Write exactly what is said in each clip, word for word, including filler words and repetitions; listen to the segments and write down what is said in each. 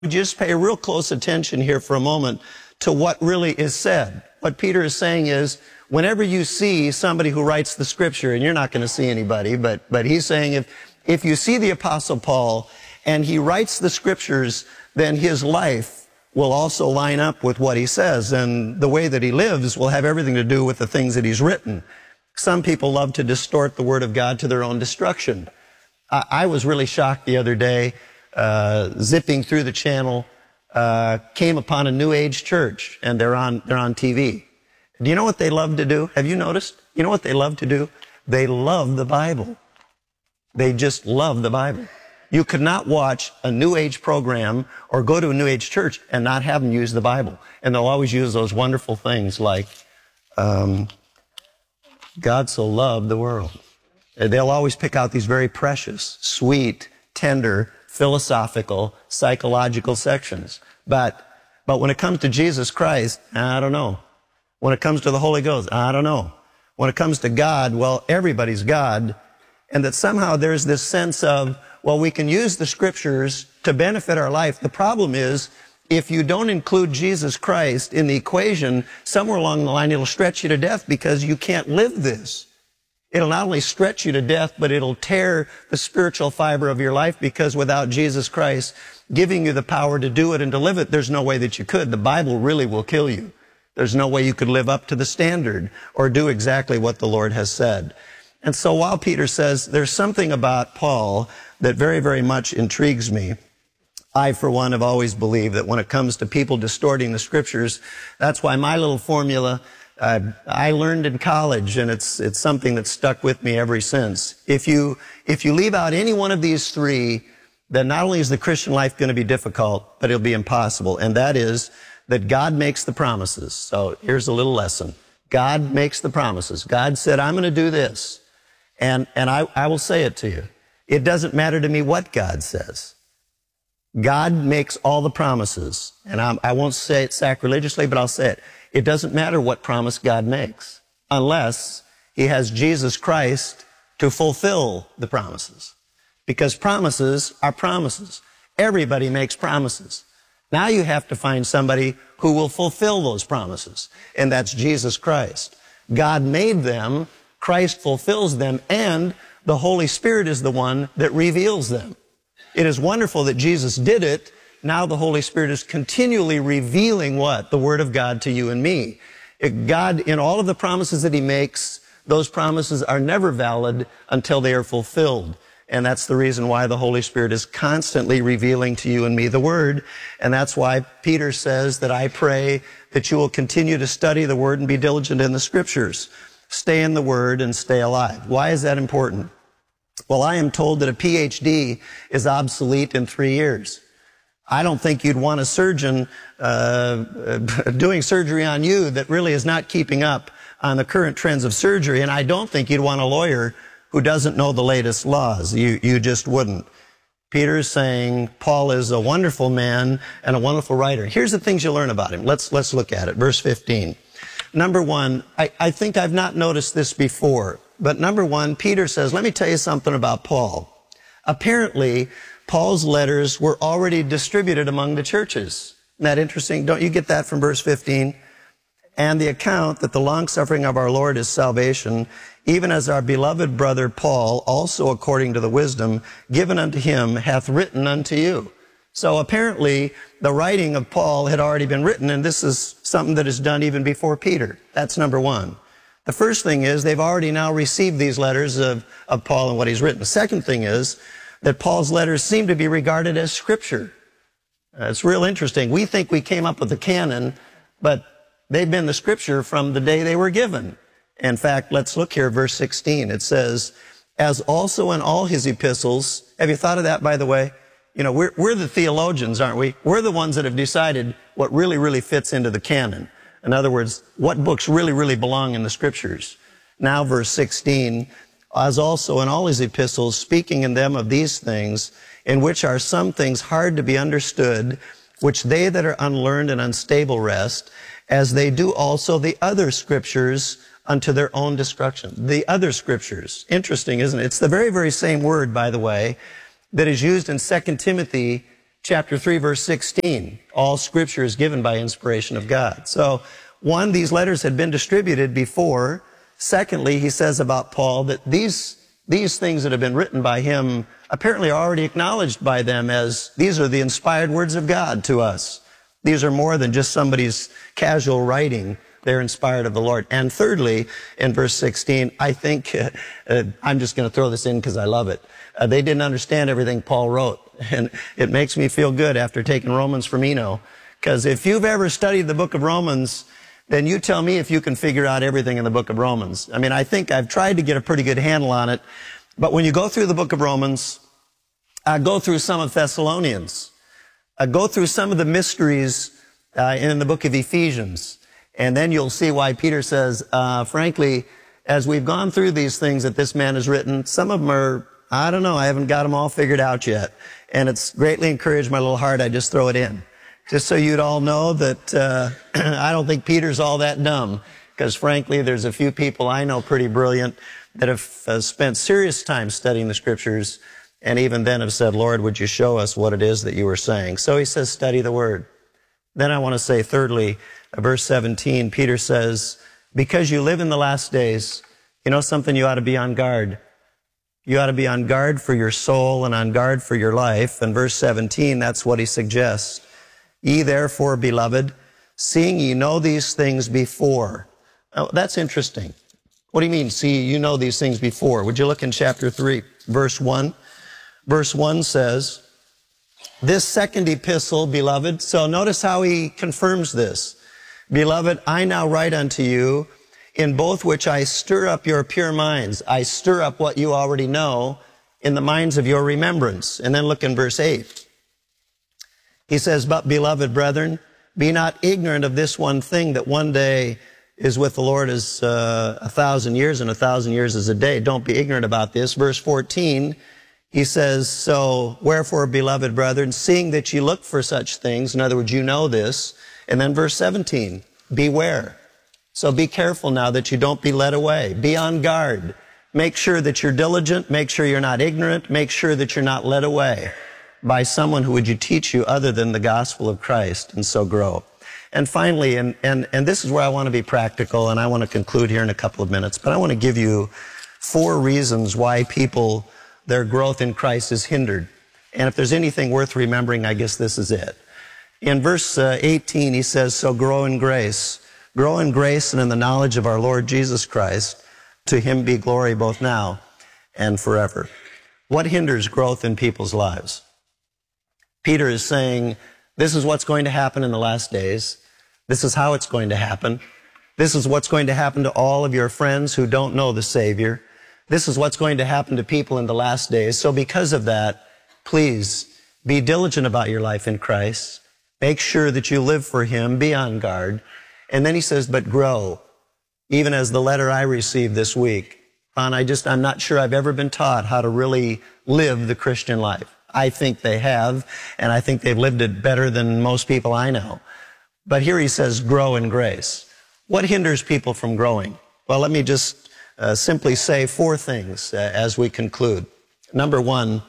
Just pay real close attention here for a moment to what really is said. What Peter is saying is, whenever you see somebody who writes the scripture, and you're not going to see anybody, but, but he's saying if, if you see the Apostle Paul and he writes the scriptures, then his life will also line up with what he says, and the way that he lives will have everything to do with the things that he's written. Some people love to distort the Word of God to their own destruction. I, I was really shocked the other day, uh, zipping through the channel, uh, came upon a New Age church, and they're on, they're on T V. Do you know what they love to do? Have you noticed? You know what they love to do? They love the Bible. They just love the Bible. You could not watch a New Age program or go to a New Age church and not have them use the Bible. And they'll always use those wonderful things like, um, God so loved the world. They'll always pick out these very precious, sweet, tender, philosophical, psychological sections. But, but when it comes to Jesus Christ, I don't know. When it comes to the Holy Ghost, I don't know. When it comes to God, well, everybody's God. And that somehow there's this sense of, well, we can use the scriptures to benefit our life. The problem is, if you don't include Jesus Christ in the equation, somewhere along the line, it'll stretch you to death because you can't live this. It'll not only stretch you to death, but it'll tear the spiritual fiber of your life, because without Jesus Christ giving you the power to do it and to live it, there's no way that you could. The Bible really will kill you. There's no way you could live up to the standard or do exactly what the Lord has said. And so while Peter says there's something about Paul that very, very much intrigues me, I, for one, have always believed that when it comes to people distorting the scriptures, that's why my little formula, uh, I learned in college, and it's, it's something that's stuck with me ever since. If you, if you leave out any one of these three, then not only is the Christian life going to be difficult, but it'll be impossible. And that is that God makes the promises. So here's a little lesson. God makes the promises. God said, I'm going to do this. And, and I, I will say it to you. It doesn't matter to me what God says. God makes all the promises. And I'm, I won't say it sacrilegiously, but I'll say it. It doesn't matter what promise God makes, unless he has Jesus Christ to fulfill the promises. Because promises are promises. Everybody makes promises. Now you have to find somebody who will fulfill those promises. And that's Jesus Christ. God made them, Christ fulfills them, and the Holy Spirit is the one that reveals them. It is wonderful that Jesus did it. Now the Holy Spirit is continually revealing what? The Word of God to you and me. It, God, in all of the promises that he makes, those promises are never valid until they are fulfilled. And that's the reason why the Holy Spirit is constantly revealing to you and me the Word. And that's why Peter says that I pray that you will continue to study the Word and be diligent in the Scriptures. Stay in the Word and stay alive. Why is that important? Well, I am told that a P H D is obsolete in three years. I don't think you'd want a surgeon uh, doing surgery on you that really is not keeping up on the current trends of surgery. And I don't think you'd want a lawyer who doesn't know the latest laws. You, you just wouldn't. Peter is saying Paul is a wonderful man and a wonderful writer. Here's the things you learn about him. Let's, let's look at it. Verse fifteen. Number one, I, I think I've not noticed this before, but number one, Peter says, let me tell you something about Paul. Apparently, Paul's letters were already distributed among the churches. Isn't that interesting? Don't you get that from verse fifteen? And the account that the long-suffering of our Lord is salvation, even as our beloved brother Paul, also according to the wisdom given unto him, hath written unto you. So apparently, the writing of Paul had already been written, and this is something that is done even before Peter. That's number one. The first thing is, they've already now received these letters of, of Paul and what he's written. The second thing is that Paul's letters seem to be regarded as Scripture. Uh, it's real interesting. We think we came up with the canon, but they've been the Scripture from the day they were given. In fact, let's look here, verse sixteen. It says, as also in all his epistles. Have you thought of that, by the way? You know, we're, we're the theologians, aren't we? We're the ones that have decided what really, really fits into the canon. In other words, what books really, really belong in the Scriptures. Now, verse sixteen, as also in all his epistles, speaking in them of these things, in which are some things hard to be understood, which they that are unlearned and unstable wrest, as they do also the other Scriptures unto their own destruction. The other Scriptures. Interesting, isn't it? It's the very, very same word, by the way, that is used in Second Timothy chapter three, verse sixteen. All scripture is given by inspiration of God. So, one, these letters had been distributed before. Secondly, he says about Paul that these, these things that have been written by him apparently are already acknowledged by them as these are the inspired words of God to us. These are more than just somebody's casual writing. They're inspired of the Lord. And thirdly, in verse sixteen, I think, uh, uh, I'm just going to throw this in because I love it. Uh, they didn't understand everything Paul wrote. And it makes me feel good after taking Romans from Eno. Because if you've ever studied the book of Romans, then you tell me if you can figure out everything in the book of Romans. I mean, I think I've tried to get a pretty good handle on it. But when you go through the book of Romans, uh, go through some of Thessalonians, uh, go through some of the mysteries uh, in the book of Ephesians. And then you'll see why Peter says, uh, frankly, as we've gone through these things that this man has written, some of them are, I don't know, I haven't got them all figured out yet. And it's greatly encouraged my little heart. I just throw it in. Just so you'd all know that uh, I don't think Peter's all that dumb. Because frankly, there's a few people I know pretty brilliant that have uh, spent serious time studying the scriptures and even then have said, Lord, would you show us what it is that you were saying? So he says, study the word. Then I want to say, thirdly, verse seventeen, Peter says, because you live in the last days, you know something, you ought to be on guard. You ought to be on guard for your soul and on guard for your life. And verse seventeen, that's what he suggests. Ye therefore, beloved, seeing ye know these things before. Oh, that's interesting. What do you mean, see, you know these things before? Would you look in chapter three, verse one? Verse one says, this second epistle, beloved. So notice how he confirms this. Beloved, I now write unto you, in both which I stir up your pure minds. I stir up what you already know in the minds of your remembrance. And then look in verse eight. He says, but beloved brethren, be not ignorant of this one thing, that one day is with the Lord as uh, a thousand years, and a thousand years is a day. Don't be ignorant about this. Verse fourteen, he says, so wherefore, beloved brethren, seeing that ye look for such things, in other words, you know this. And then verse seventeen, beware. So be careful now that you don't be led away. Be on guard. Make sure that you're diligent. Make sure you're not ignorant. Make sure that you're not led away by someone who would you teach you other than the gospel of Christ, and so grow. And finally, and, and, and this is where I want to be practical, and I want to conclude here in a couple of minutes, but I want to give you four reasons why people, their growth in Christ is hindered. And if there's anything worth remembering, I guess this is it. In verse uh, eighteen, he says, so grow in grace. Grow in grace and in the knowledge of our Lord Jesus Christ. To him be glory both now and forever. What hinders growth in people's lives? Peter is saying, this is what's going to happen in the last days. This is how it's going to happen. This is what's going to happen to all of your friends who don't know the Savior. This is what's going to happen to people in the last days. So because of that, please be diligent about your life in Christ. Make sure that you live for him. Be on guard. And then he says, but grow. Even as the letter I received this week. And I just, I'm not sure I've ever been taught how to really live the Christian life. I think they have, and I think they've lived it better than most people I know. But here he says, grow in grace. What hinders people from growing? Well, let me just uh, simply say four things uh, as we conclude. Number one,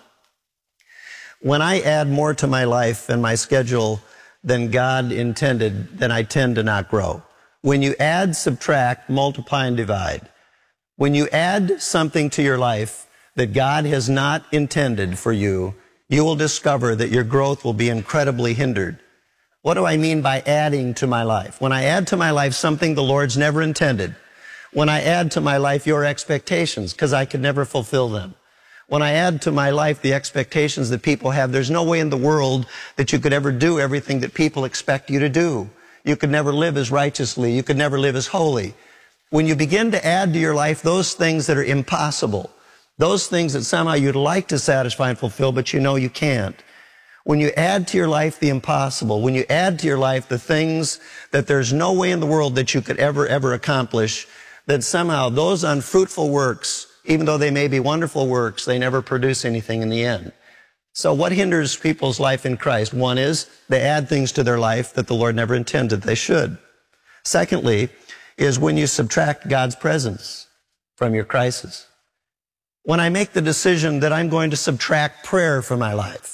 when I add more to my life and my schedule than God intended, then I tend to not grow. When you add, subtract, multiply, and divide, when you add something to your life that God has not intended for you, you will discover that your growth will be incredibly hindered. What do I mean by adding to my life? When I add to my life something the Lord's never intended. When I add to my life your expectations, because I could never fulfill them. When I add to my life the expectations that people have, there's no way in the world that you could ever do everything that people expect you to do. You could never live as righteously. You could never live as holy. When you begin to add to your life those things that are impossible, those things that somehow you'd like to satisfy and fulfill, but you know you can't. When you add to your life the impossible, when you add to your life the things that there's no way in the world that you could ever, ever accomplish, then somehow those unfruitful works, even though they may be wonderful works, they never produce anything in the end. So what hinders people's life in Christ? One is they add things to their life that the Lord never intended they should. Secondly, is when you subtract God's presence from your crisis. When I make the decision that I'm going to subtract prayer from my life,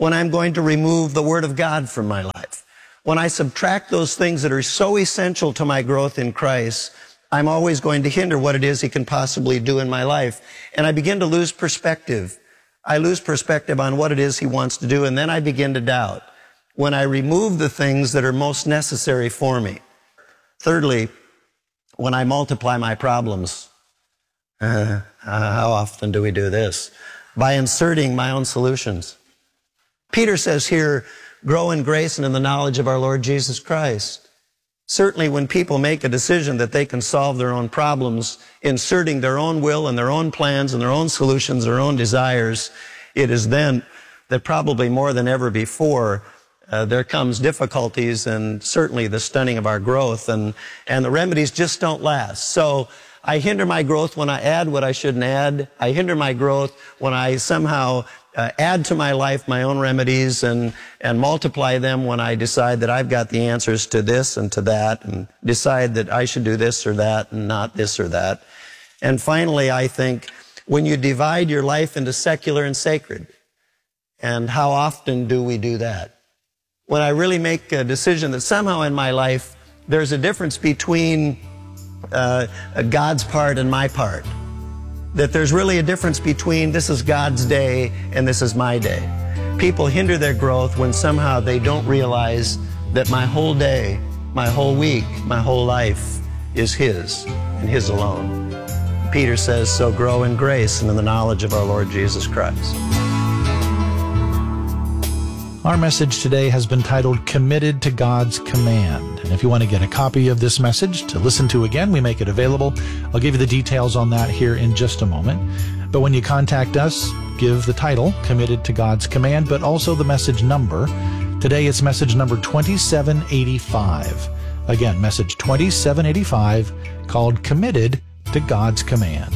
when I'm going to remove the Word of God from my life. When I subtract those things that are so essential to my growth in Christ, I'm always going to hinder what it is He can possibly do in my life. And I begin to lose perspective. I lose perspective on what it is He wants to do, and then I begin to doubt when I remove the things that are most necessary for me. Thirdly, when I multiply my problems. Uh, how often do we do this? By inserting my own solutions. Peter says here, grow in grace and in the knowledge of our Lord Jesus Christ. Certainly when people make a decision that they can solve their own problems, inserting their own will and their own plans and their own solutions, their own desires, it is then that probably more than ever before, uh, there comes difficulties and certainly the stunning of our growth, and, and the remedies just don't last. So I hinder my growth when I add what I shouldn't add. I hinder my growth when I somehow Uh, add to my life my own remedies and, and multiply them when I decide that I've got the answers to this and to that, and decide that I should do this or that and not this or that. And finally, I think when you divide your life into secular and sacred, and how often do we do that? When I really make a decision that somehow in my life there's a difference between uh, God's part and my part. That there's really a difference between this is God's day and this is my day. People hinder their growth when somehow they don't realize that my whole day, my whole week, my whole life is His and His alone. Peter says, so grow in grace and in the knowledge of our Lord Jesus Christ. Our message today has been titled, Committed to God's Command. And if you want to get a copy of this message to listen to again, we make it available. I'll give you the details on that here in just a moment. But when you contact us, give the title, Committed to God's Command, but also the message number. Today it's message number twenty-seven eighty-five. Again, message twenty-seven eighty-five, called Committed to God's Command.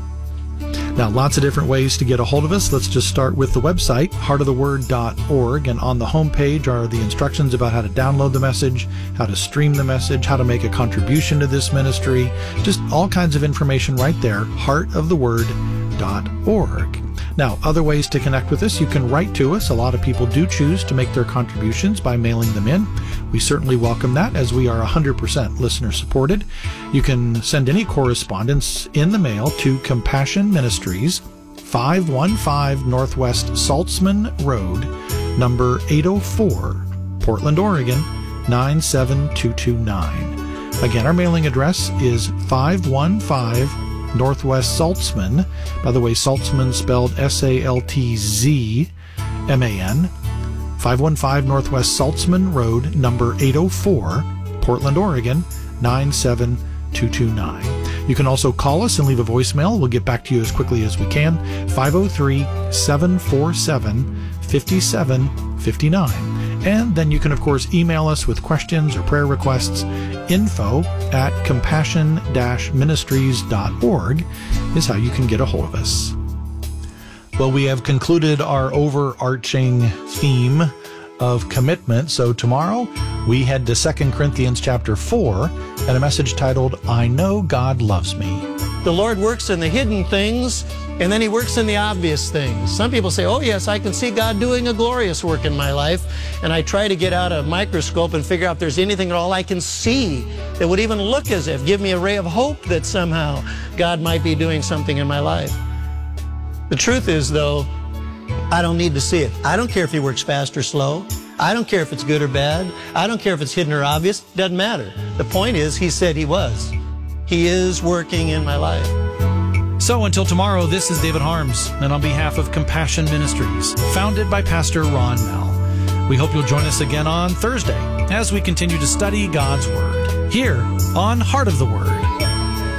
Now, lots of different ways to get a hold of us. Let's just start with the website, heart of the word dot org, and on the home page are the instructions about how to download the message, how to stream the message, how to make a contribution to this ministry, just all kinds of information right there, heart of the word dot org. Now, other ways to connect with us, you can write to us. A lot of people do choose to make their contributions by mailing them in. We certainly welcome that, as we are one hundred percent listener supported. You can send any correspondence in the mail to Compassion Ministries, five one five Northwest Saltzman Road, number eight oh four, Portland, Oregon, nine seven two two nine. Again, our mailing address is five one five Northwest Saltzman. By the way, Saltzman spelled S A L T Z M A N. five one five Northwest Saltzman Road, number eight oh four, Portland, Oregon, nine seven two two nine. You can also call us and leave a voicemail. We'll get back to you as quickly as we can. five oh three, seven four seven, five seven five nine. And then you can, of course, email us with questions or prayer requests. Info at compassion dash ministries dot org is how you can get a hold of us. Well, we have concluded our overarching theme of commitment. So tomorrow we head to Second Corinthians chapter four and a message titled, I Know God Loves Me. The Lord works in the hidden things, and then He works in the obvious things. Some people say, oh yes, I can see God doing a glorious work in my life, and I try to get out a microscope and figure out if there's anything at all I can see that would even look as if, give me a ray of hope that somehow God might be doing something in my life. The truth is, though, I don't need to see it. I don't care if He works fast or slow. I don't care if it's good or bad. I don't care if it's hidden or obvious. It doesn't matter. The point is, He said He was. He is working in my life. So until tomorrow, this is David Harms, and on behalf of Compassion Ministries, founded by Pastor Ron Mell, we hope you'll join us again on Thursday as we continue to study God's Word here on Heart of the Word.